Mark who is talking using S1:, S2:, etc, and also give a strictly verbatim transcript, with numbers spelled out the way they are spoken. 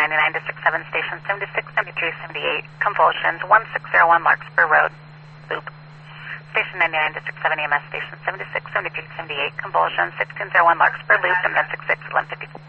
S1: ninety-nine, District seven, Station seventy-six, seventy-three, seventy-eight, convulsions, one six zero one Larkspur Road, loop. Station ninety-nine, District seven, E M S, Station seventy-six, seventy-three, seventy-eight, convulsions, sixteen zero one Larkspur Loop, and then six six, eleven fifty.